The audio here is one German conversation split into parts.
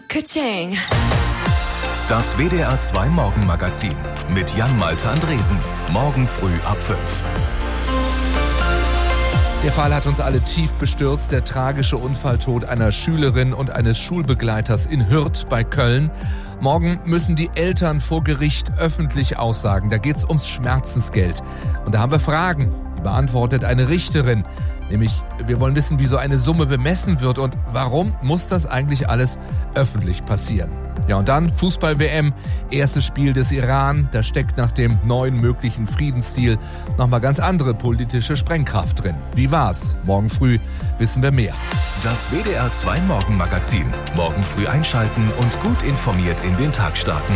Ka-ching. Das WDR 2 Morgenmagazin mit Jan-Malte Andresen. Morgen früh ab 5. Der Fall hat uns alle tief bestürzt. Der tragische Unfalltod einer Schülerin und eines Schulbegleiters in Hürth bei Köln. Morgen müssen die Eltern vor Gericht öffentlich aussagen. Da geht's ums Schmerzensgeld. Und da haben wir Fragen. Die beantwortet eine Richterin. Nämlich, wir wollen wissen, wie so eine Summe bemessen wird und warum muss das eigentlich alles öffentlich passieren. Ja, und dann Fußball-WM, erstes Spiel des Iran. Da steckt nach dem neuen möglichen Friedensdeal nochmal ganz andere politische Sprengkraft drin. Wie war's? Morgen früh wissen wir mehr. Das WDR 2 Morgenmagazin. Morgen früh einschalten und gut informiert in den Tag starten.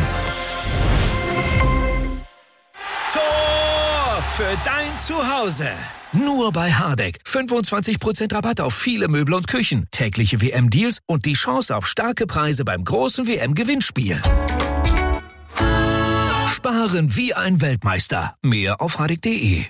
Tor für dein Zuhause. Nur bei Hardegg. 25% Rabatt auf viele Möbel und Küchen. Tägliche WM-Deals und die Chance auf starke Preise beim großen WM-Gewinnspiel. Sparen wie ein Weltmeister. Mehr auf hardegg.de.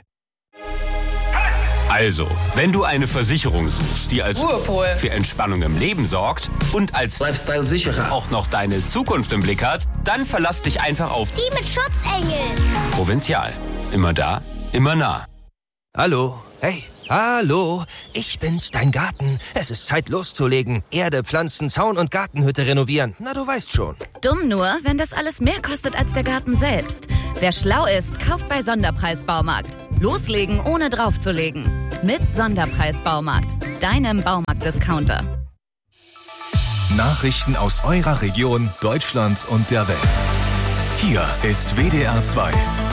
Also, wenn du eine Versicherung suchst, die als Ruhepol für Entspannung im Leben sorgt und als Lifestyle-Sicherer auch noch deine Zukunft im Blick hat, dann verlass dich einfach auf Die mit Schutzengel. Provinzial. Immer da, immer nah. Hallo, hey, hallo, ich bin's, dein Garten. Es ist Zeit loszulegen. Erde, Pflanzen, Zaun und Gartenhütte renovieren. Na, du weißt schon. Dumm nur, wenn das alles mehr kostet als der Garten selbst. Wer schlau ist, kauft bei Sonderpreis-Baumarkt. Loslegen, ohne draufzulegen. Mit Sonderpreis-Baumarkt, deinem Baumarkt-Discounter. Nachrichten aus eurer Region, Deutschland und der Welt. Hier ist WDR 2.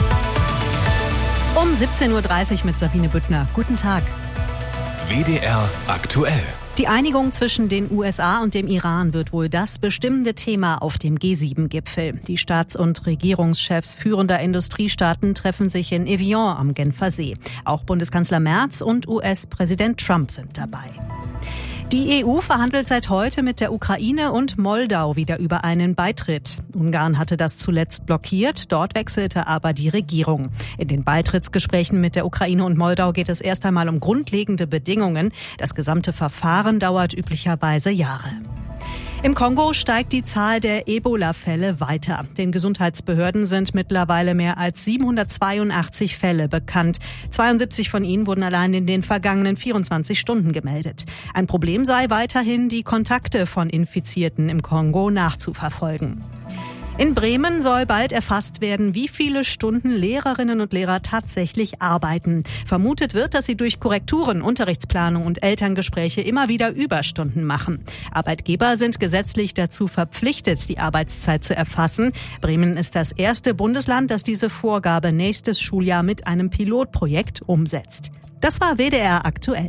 Um 17.30 Uhr mit Sabine Büttner. Guten Tag. WDR aktuell. Die Einigung zwischen den USA und dem Iran wird wohl das bestimmende Thema auf dem G7-Gipfel. Die Staats- und Regierungschefs führender Industriestaaten treffen sich in Evian am Genfer See. Auch Bundeskanzler Merz und US-Präsident Trump sind dabei. Die EU verhandelt seit heute mit der Ukraine und Moldau wieder über einen Beitritt. Ungarn hatte das zuletzt blockiert, dort wechselte aber die Regierung. In den Beitrittsgesprächen mit der Ukraine und Moldau geht es erst einmal um grundlegende Bedingungen. Das gesamte Verfahren dauert üblicherweise Jahre. Im Kongo steigt die Zahl der Ebola-Fälle weiter. Den Gesundheitsbehörden sind mittlerweile mehr als 782 Fälle bekannt. 72 von ihnen wurden allein in den vergangenen 24 Stunden gemeldet. Ein Problem sei weiterhin, die Kontakte von Infizierten im Kongo nachzuverfolgen. In Bremen soll bald erfasst werden, wie viele Stunden Lehrerinnen und Lehrer tatsächlich arbeiten. Vermutet wird, dass sie durch Korrekturen, Unterrichtsplanung und Elterngespräche immer wieder Überstunden machen. Arbeitgeber sind gesetzlich dazu verpflichtet, die Arbeitszeit zu erfassen. Bremen ist das erste Bundesland, das diese Vorgabe nächstes Schuljahr mit einem Pilotprojekt umsetzt. Das war WDR aktuell.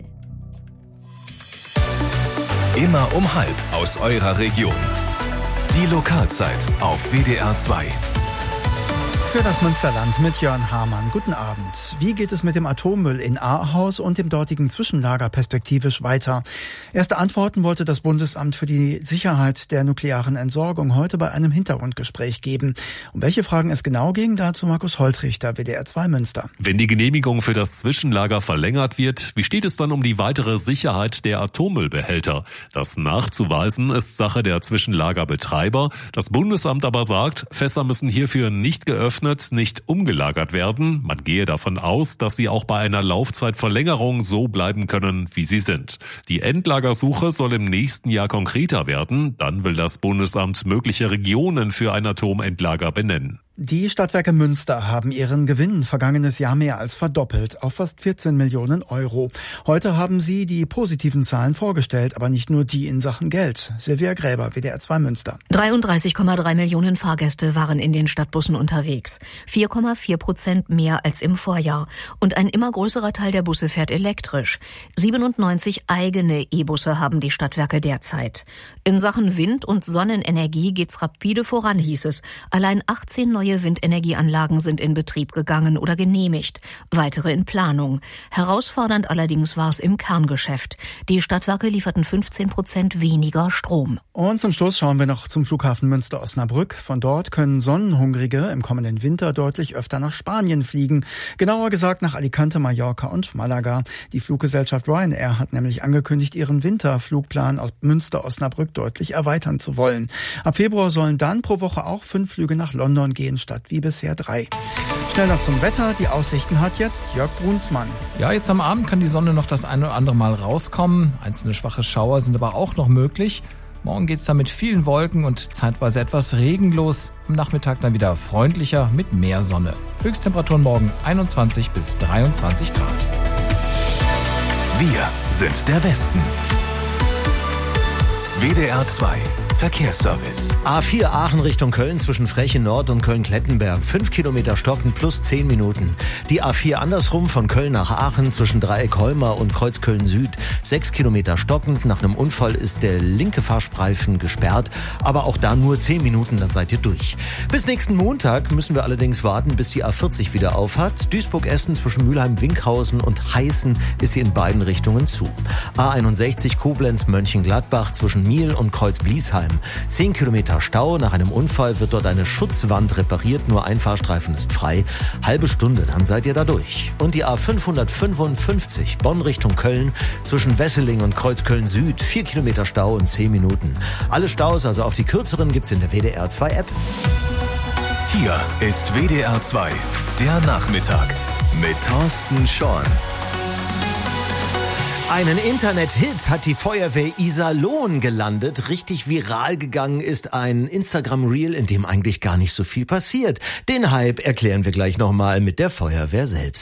Immer um 12:30 aus eurer Region. Die Lokalzeit auf WDR 2. Für das Münsterland mit Jörn Hamann. Guten Abend. Wie geht es mit dem Atommüll in Ahaus und dem dortigen Zwischenlager perspektivisch weiter? Erste Antworten wollte das Bundesamt für die Sicherheit der nuklearen Entsorgung heute bei einem Hintergrundgespräch geben. Um welche Fragen es genau ging, dazu Markus Holtrichter, WDR 2 Münster. Wenn die Genehmigung für das Zwischenlager verlängert wird, wie steht es dann um die weitere Sicherheit der Atommüllbehälter? Das nachzuweisen ist Sache der Zwischenlagerbetreiber. Das Bundesamt aber sagt, Fässer müssen hierfür nicht geöffnet, nicht umgelagert werden. Man gehe davon aus, dass sie auch bei einer Laufzeitverlängerung so bleiben können, wie sie sind. Die Endlagersuche soll im nächsten Jahr konkreter werden. Dann will das Bundesamt mögliche Regionen für ein Atomendlager benennen. Die Stadtwerke Münster haben ihren Gewinn vergangenes Jahr mehr als verdoppelt auf fast 14 Millionen Euro. Heute haben sie die positiven Zahlen vorgestellt, aber nicht nur die in Sachen Geld. Silvia Gräber, WDR 2 Münster. 33,3 Millionen Fahrgäste waren in den Stadtbussen unterwegs. 4,4% mehr als im Vorjahr. Und ein immer größerer Teil der Busse fährt elektrisch. 97 eigene E-Busse haben die Stadtwerke derzeit. In Sachen Wind- und Sonnenenergie geht's rapide voran, hieß es. Allein 18 neue neue Windenergieanlagen sind in Betrieb gegangen oder genehmigt, weitere in Planung. Herausfordernd allerdings war es im Kerngeschäft. Die Stadtwerke lieferten 15% weniger Strom. Und zum Schluss schauen wir noch zum Flughafen Münster-Osnabrück. Von dort können Sonnenhungrige im kommenden Winter deutlich öfter nach Spanien fliegen. Genauer gesagt nach Alicante, Mallorca und Malaga. Die Fluggesellschaft Ryanair hat nämlich angekündigt, ihren Winterflugplan aus Münster-Osnabrück deutlich erweitern zu wollen. Ab Februar sollen dann pro Woche auch 5 Flüge nach London gehen, statt wie bisher 3. Schnell noch zum Wetter. Die Aussichten hat jetzt Jörg Brunsmann. Ja, jetzt am Abend kann die Sonne noch das eine oder andere Mal rauskommen. Einzelne schwache Schauer sind aber auch noch möglich. Morgen geht's dann mit vielen Wolken und zeitweise etwas regenlos. Am Nachmittag dann wieder freundlicher mit mehr Sonne. Höchsttemperaturen morgen 21 bis 23 Grad. Wir sind der Westen. WDR 2 Verkehrsservice. A4 Aachen Richtung Köln zwischen Freche Nord und Köln-Klettenberg. 5 Kilometer stockend plus 10 Minuten. Die A4 andersrum von Köln nach Aachen zwischen Dreieck Holmer und Kreuz Köln Süd. 6 Kilometer stockend. Nach einem Unfall ist der linke Fahrstreifen gesperrt. Aber auch da nur 10 Minuten, dann seid ihr durch. Bis nächsten Montag müssen wir allerdings warten, bis die A40 wieder aufhat. Duisburg-Essen zwischen Mülheim-Winkhausen und Heißen ist sie in beiden Richtungen zu. A61 Koblenz-Mönchengladbach zwischen Miel und Kreuz-Bliesheim. 10 Kilometer Stau. Nach einem Unfall wird dort eine Schutzwand repariert. Nur ein Fahrstreifen ist frei. Halbe Stunde, dann seid ihr da durch. Und die A555 Bonn Richtung Köln zwischen Wesseling und Kreuz Köln Süd. 4 Kilometer Stau in 10 Minuten. Alle Staus, also auch die kürzeren, gibt's in der WDR 2 App. Hier ist WDR 2, der Nachmittag mit Thorsten Schorn. Einen Internet-Hit hat die Feuerwehr Iserlohn gelandet. Richtig viral gegangen ist ein Instagram-Reel, in dem eigentlich gar nicht so viel passiert. Den Hype erklären wir gleich nochmal mit der Feuerwehr selbst.